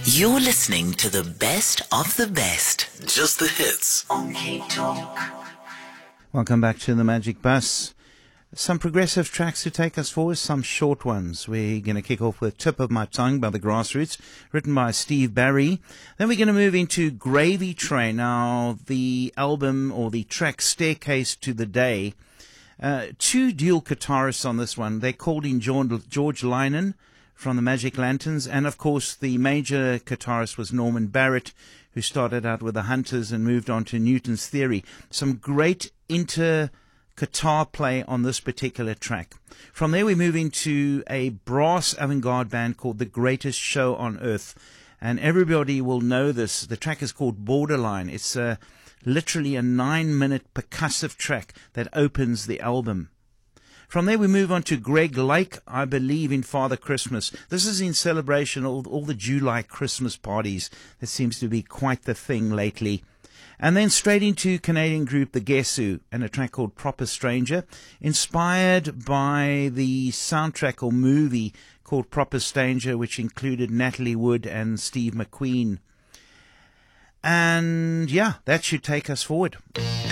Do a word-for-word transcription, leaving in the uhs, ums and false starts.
You're listening to the best of the best. Just the hits on Cape Talk. Welcome back to the Magic Bus. Some progressive tracks to take us forward, some short ones. We're going to kick off with Tip of My Tongue by the Grassroots, written by Steve Barry. Then we're going to move into Gravy Train. Now, the album or the track Staircase to the Day. Uh, two dual guitarists on this one. They called in George, George Linan from the Magic Lanterns, and of course the major guitarist was Norman Barrett, who started out with the Hunters and moved on to Newton's Theory. Some great inter guitar play on this particular track. From there we move into a brass avant-garde band called The Greatest Show on Earth, and everybody will know this. The track is called Borderline. It's a, literally a nine-minute percussive track that opens the album. From there we move on to Greg Lake, I Believe in Father Christmas. This is in celebration of all the July Christmas parties. That seems to be quite the thing lately. And then straight into Canadian group The Gesu and a track called Proper Stranger, inspired by the soundtrack or movie called Proper Stranger, which included Natalie Wood and Steve McQueen. And yeah, that should take us forward.